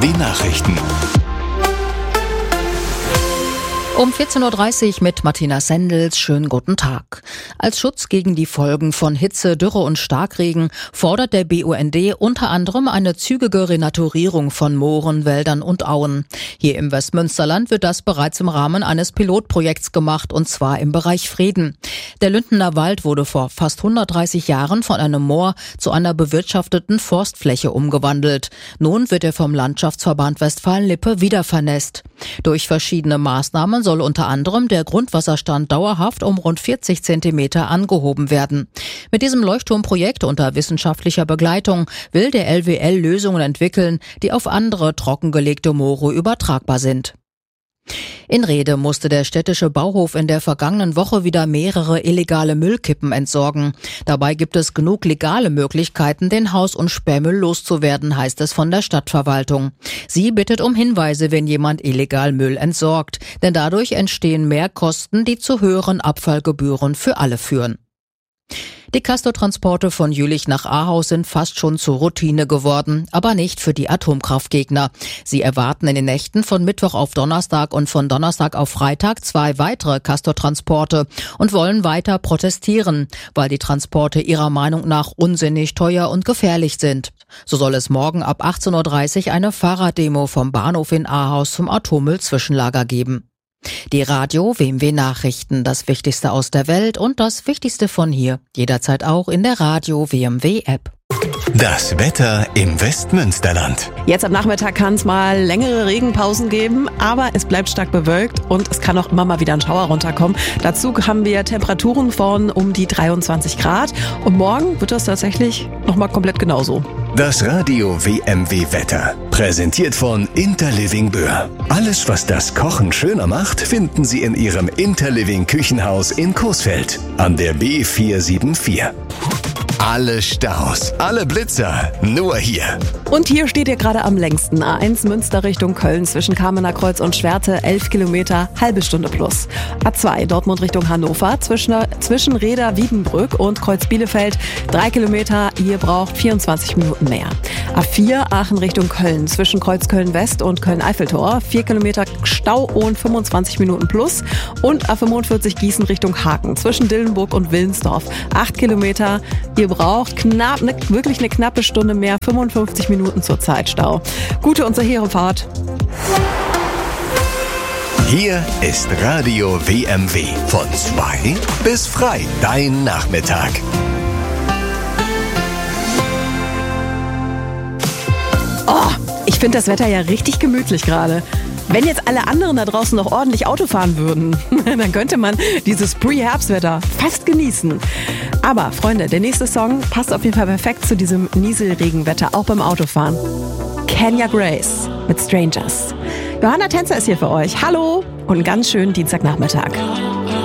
Nachrichten. Um 14.30 Uhr mit Martina Sendels. Schönen guten Tag. Als Schutz gegen die Folgen von Hitze, Dürre und Starkregen fordert der BUND unter anderem eine zügige Renaturierung von Mooren, Wäldern und Auen. Hier im Westmünsterland wird das bereits im Rahmen eines Pilotprojekts gemacht, und zwar im Bereich Frieden. Der Lündener Wald wurde vor fast 130 Jahren von einem Moor zu einer bewirtschafteten Forstfläche umgewandelt. Nun wird er vom Landschaftsverband Westfalen-Lippe wieder vernässt. Durch verschiedene Maßnahmen soll unter anderem der Grundwasserstand dauerhaft um rund 40 Zentimeter angehoben werden. Mit diesem Leuchtturmprojekt unter wissenschaftlicher Begleitung will der LWL Lösungen entwickeln, die auf andere trockengelegte Moore übertragbar sind. In Rhede musste der städtische Bauhof in der vergangenen Woche wieder mehrere illegale Müllkippen entsorgen. Dabei gibt es genug legale Möglichkeiten, den Haus- und Sperrmüll loszuwerden, heißt es von der Stadtverwaltung. Sie bittet um Hinweise, wenn jemand illegal Müll entsorgt, denn dadurch entstehen Mehrkosten, die zu höheren Abfallgebühren für alle führen. Die Castortransporte von Jülich nach Ahaus sind fast schon zur Routine geworden, aber nicht für die Atomkraftgegner. Sie erwarten in den Nächten von Mittwoch auf Donnerstag und von Donnerstag auf Freitag 2 weitere Castortransporte und wollen weiter protestieren, weil die Transporte ihrer Meinung nach unsinnig, teuer und gefährlich sind. So soll es morgen ab 18.30 Uhr eine Fahrraddemo vom Bahnhof in Ahaus zum Atommüll-Zwischenlager geben. Die Radio WMW Nachrichten, das Wichtigste aus der Welt und das Wichtigste von hier. Jederzeit auch in der Radio WMW App. Das Wetter im Westmünsterland. Jetzt am Nachmittag kann es mal längere Regenpausen geben, aber es bleibt stark bewölkt und es kann auch immer mal wieder ein Schauer runterkommen. Dazu haben wir Temperaturen von um die 23 Grad und morgen wird das tatsächlich nochmal komplett genauso. Das Radio WMW Wetter. Präsentiert von Interliving Böhr. Alles, was das Kochen schöner macht, finden Sie in Ihrem Interliving Küchenhaus in Coesfeld an der B474. Alle Staus, alle Blitzer, nur hier. Und hier steht ihr gerade am längsten. A1 Münster Richtung Köln zwischen Kamener Kreuz und Schwerte, 11 Kilometer, halbe Stunde plus. A2 Dortmund Richtung Hannover zwischen Reda, Wiedenbrück und Kreuz Bielefeld, 3 Kilometer, ihr braucht 24 Minuten mehr. A4 Aachen Richtung Köln zwischen Kreuz Köln-West und Köln-Eiffeltor, 4 Kilometer Stau und 25 Minuten plus. Und A45 Gießen Richtung Haken zwischen Dillenburg und Willensdorf, 8 Kilometer, ihr braucht wirklich eine knappe Stunde mehr, 55 Minuten zur Zeitstau. Gute und sichere Fahrt. Hier ist Radio WMW. Von 2 bis frei. Dein Nachmittag. Oh, ich finde das Wetter ja richtig gemütlich gerade. Wenn jetzt alle anderen da draußen noch ordentlich Auto fahren würden, dann könnte man dieses Pre-Herbstwetter fast genießen. Aber Freunde, der nächste Song passt auf jeden Fall perfekt zu diesem Nieselregenwetter, auch beim Autofahren. Kenya Grace mit Strangers. Johanna Tänzer ist hier für euch. Hallo und einen ganz schönen Dienstagnachmittag.